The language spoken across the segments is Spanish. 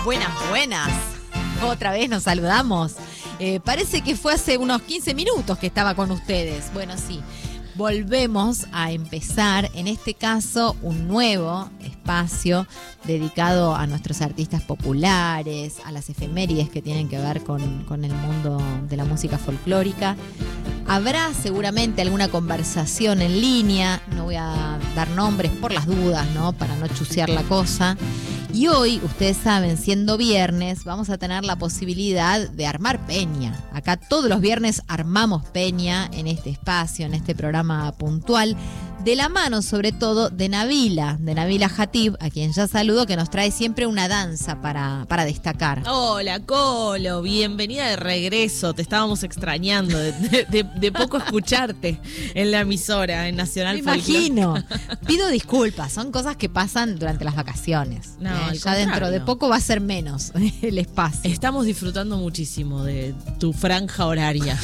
Buenas, buenas. Otra vez nos saludamos. Parece que fue hace unos 15 minutos que estaba con ustedes. Bueno, sí. Volvemos a empezar, en este caso, un nuevo espacio dedicado a nuestros artistas populares, a las efemérides que tienen que ver con el mundo de la música folclórica. Habrá seguramente alguna conversación en línea, no voy a dar nombres por las dudas, ¿no? Para no chusear la cosa. Y hoy, ustedes saben, siendo viernes, vamos a tener la posibilidad de armar peña. Acá todos los viernes armamos peña en este espacio, en este programa puntual, de la mano sobre todo de Nabila Jatib, a quien ya saludo, que nos trae siempre una danza para destacar. Hola, Colo, bienvenida de regreso, te estábamos extrañando de poco escucharte en la emisora, en Nacional Folklore. Me imagino, pido disculpas, son cosas que pasan durante las vacaciones. No, ya dentro de poco va a ser menos el espacio. Estamos disfrutando muchísimo de tu franja horaria.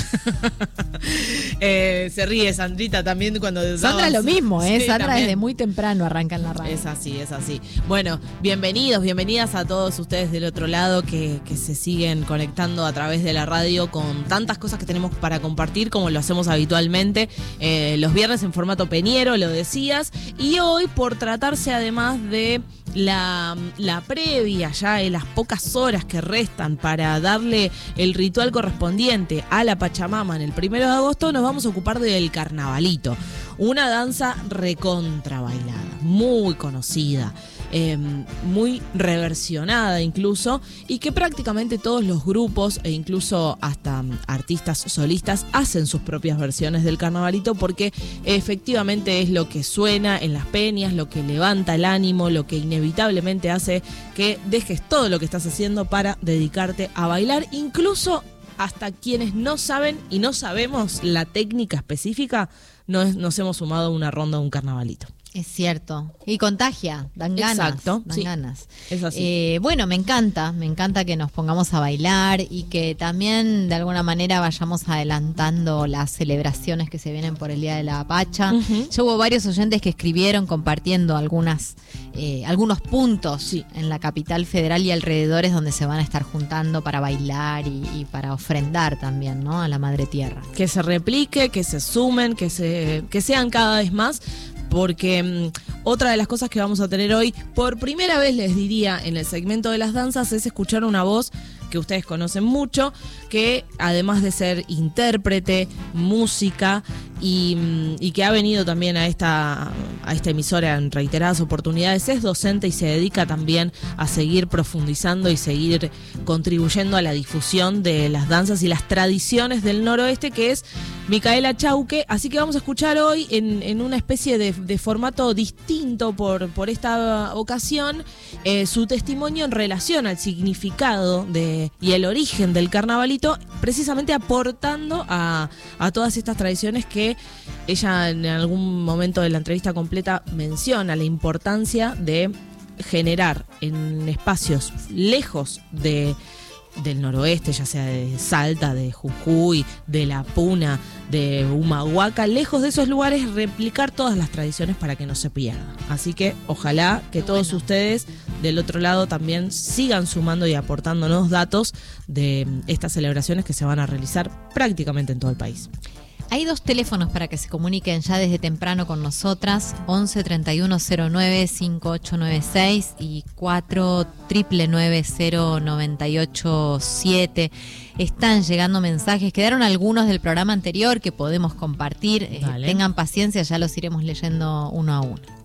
Se ríe Sandrita también cuando... Sandra lo mismo, sí, Sandra también. Desde muy temprano arranca en la radio. Es así. Bueno, bienvenidas a todos ustedes del otro lado que se siguen conectando a través de la radio con tantas cosas que tenemos para compartir como lo hacemos habitualmente los viernes en formato peñero, lo decías, y hoy por tratarse además de la previa ya de las pocas horas que restan para darle el ritual correspondiente a la Pachamama en el 1 de agosto, nos vamos a ocupar del carnavalito, una danza recontra bailada, muy conocida, muy reversionada incluso, y que prácticamente todos los grupos e incluso hasta artistas solistas hacen sus propias versiones del carnavalito, porque efectivamente es lo que suena en las peñas, lo que levanta el ánimo, lo que inevitablemente hace que dejes todo lo que estás haciendo para dedicarte a bailar, incluso hasta quienes no saben y no sabemos la técnica específica, nos hemos sumado a una ronda de un carnavalito. Es cierto. Y contagia, dan ganas. Exacto, dan sí. ganas. Es así. Bueno, me encanta que nos pongamos a bailar y que también de alguna manera vayamos adelantando las celebraciones que se vienen por el Día de la Pacha. Uh-huh. Ya hubo varios oyentes que escribieron compartiendo algunos puntos, sí, en la capital federal y alrededores donde se van a estar juntando para bailar y para ofrendar también, ¿no? A la Madre Tierra. Que se replique, que se sumen, que sean cada vez más. Porque otra de las cosas que vamos a tener hoy, por primera vez les diría en el segmento de las danzas, es escuchar una voz que ustedes conocen mucho, que además de ser intérprete, música y que ha venido también a esta emisora en reiteradas oportunidades, es docente y se dedica también a seguir profundizando y seguir contribuyendo a la difusión de las danzas y las tradiciones del noroeste, que es Micaela Chauque. Así que vamos a escuchar hoy en una especie de formato distinto por esta ocasión su testimonio en relación al significado y el origen del carnavalito, precisamente aportando a todas estas tradiciones que ella en algún momento de la entrevista completa menciona, la importancia de generar en espacios lejos del noroeste, ya sea de Salta, de Jujuy, de La Puna, de Humahuaca, lejos de esos lugares, replicar todas las tradiciones para que no se pierdan. Así que ojalá que todos ustedes del otro lado también sigan sumando y aportándonos datos de estas celebraciones que se van a realizar prácticamente en todo el país. Hay 2 teléfonos para que se comuniquen ya desde temprano con nosotras, 11 31 09 5896 y 4 999 0987. Están llegando mensajes, quedaron algunos del programa anterior que podemos compartir. Tengan paciencia, ya los iremos leyendo uno a uno.